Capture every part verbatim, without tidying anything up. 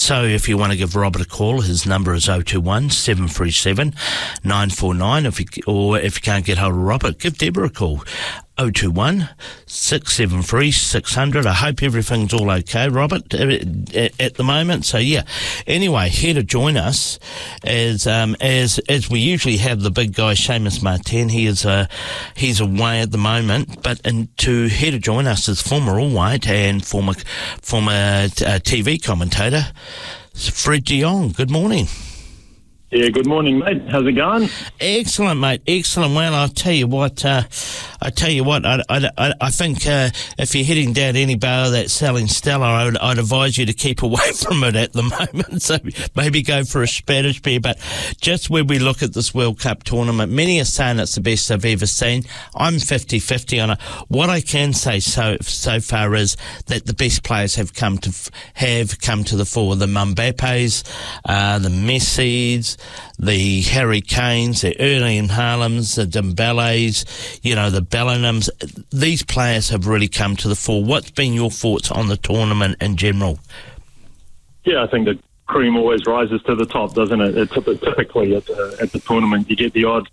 So if you want to give Robert a call, his number is oh two one, seven three seven, nine four nine. If you, or if you can't get hold of Robert, give Deborah a call. oh two one, six seven three, six hundred. I hope everything's all okay, Robert, at, at the moment. So, yeah. Anyway, here to join us is, um, as as we usually have, the big guy, Seamus Martin. He is uh, he's away at the moment, but and to here to join us is former All White and former former uh, T V commentator, Fred de Jong. Good morning. Yeah, good morning, mate. How's it going? Excellent, mate. Excellent. Well, I'll tell you what, uh, I tell you what, I, I, I think uh, if you're heading down any bar that's selling Stella, I would, I'd advise you to keep away from it at the moment. So maybe go for a Spanish beer. But just when we look at this World Cup tournament, many are saying it's the best I've ever seen. I'm fifty-fifty on it. What I can say so so far is that the best players have come to have come to the fore. The Mbappe's, uh, the Messi's, the Harry Kanes, the Erling Haalands, the Dembele's, you know, the Bellinghams. These players have really come to the fore. What's been your thoughts on the tournament in general? Yeah, I think the cream always rises to the top, doesn't it? It's typically at the, at the tournament, you get the odd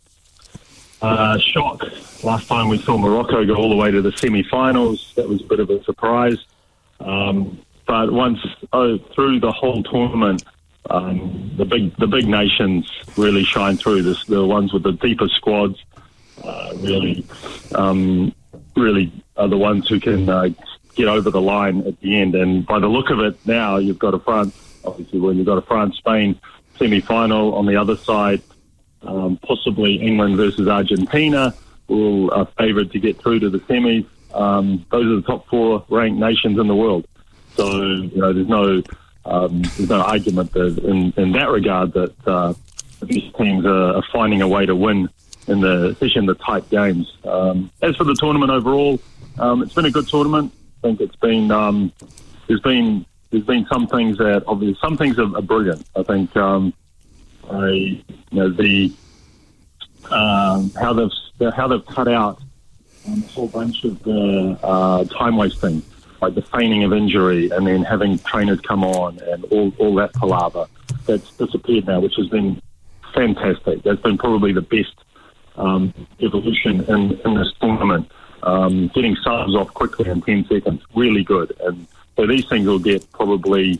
uh, shock. Last time we saw Morocco go all the way to the semi-finals. That was a bit of a surprise. Um, but once oh, through the whole tournament, Um, the big the big nations really shine through. This, the ones with the deepest squads uh, really um, really are the ones who can uh, get over the line at the end. And by the look of it now, you've got a France, obviously, when you've got a France-Spain semi-final on the other side, um, possibly England versus Argentina, who are favoured to get through to the semis. Um, those are the top four ranked nations in the world. So, you know, there's no... Um, there's no argument that in, in that regard that uh, these teams are, are finding a way to win in the, especially in the tight games. Um, as for the tournament overall, um, it's been a good tournament. I think it's been um, there's been there's been some things that obviously some things are, are brilliant. I think um, I you know the um, how they've how they've cut out um, a whole bunch of the uh, time wasting, like the feigning of injury and then having trainers come on and all, all that palaver. That's disappeared now, which has been fantastic. That's been probably the best um, evolution in, in this tournament. Um, getting subs off quickly in ten seconds, really good. And so these things will get probably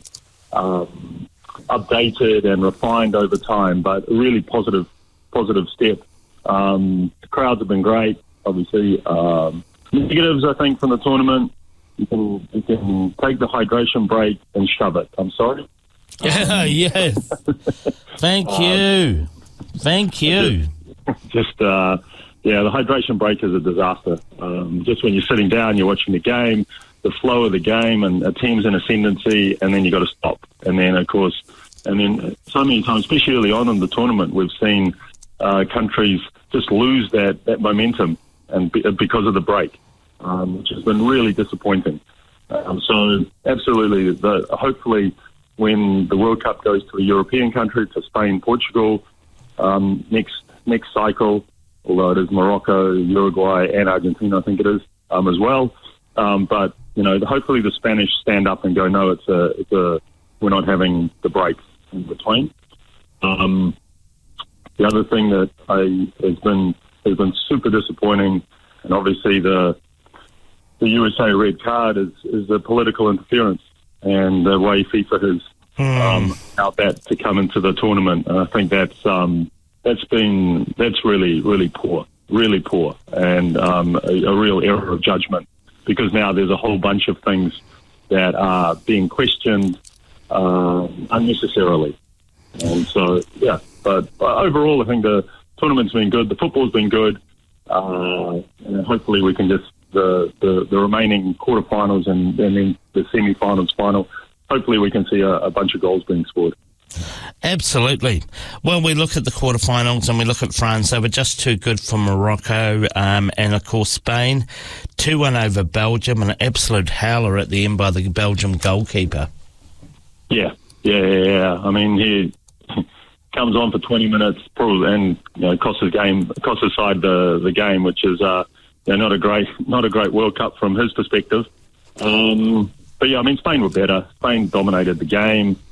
um, updated and refined over time, but a really positive, positive step. Um, the crowds have been great, obviously. Um, negatives, I think, from the tournament, You can, you can take the hydration break and shove it. I'm sorry. Yeah, yes. Thank you. Um, Thank you. Just, just uh, yeah, the hydration break is a disaster. Um, just when you're sitting down, you're watching the game, the flow of the game, and a team's in ascendancy, and then you got to stop. And then, of course, and then so many times, especially early on in the tournament, we've seen uh, countries just lose that, that momentum and be, because of the break. Um, which has been really disappointing. Um, so absolutely, the, hopefully when the World Cup goes to a European country, to Spain, Portugal, um, next next cycle, although it is Morocco, Uruguay and Argentina, I think it is, um, as well. Um, but, you know, hopefully the Spanish stand up and go, no, it's a, it's a we're not having the break in between. Um, the other thing that I, has been has been super disappointing, and obviously the The U S A red card is, is the political interference and the way FIFA has mm. um, out that to come into the tournament. And I think that's um, that's been that's really really poor, really poor, and um, a, a real error of judgment, because now there's a whole bunch of things that are being questioned uh, unnecessarily. And so yeah, but, but overall, I think the tournament's been good. The football's been good. Uh, and hopefully, we can just. The, the, the remaining quarterfinals and, and then the semi-finals final, hopefully we can see a, a bunch of goals being scored. Absolutely. Well, we look at the quarterfinals and we look at France. They were just too good for Morocco um, and, of course, Spain. two one over Belgium, an absolute howler at the end by the Belgium goalkeeper. Yeah, yeah, yeah. yeah. I mean, he comes on for twenty minutes probably, and you know, costs his game, costs his side the, the game, which is... Uh, Yeah, not a great, not a great World Cup from his perspective. Um, but yeah, I mean, Spain were better. Spain dominated the game.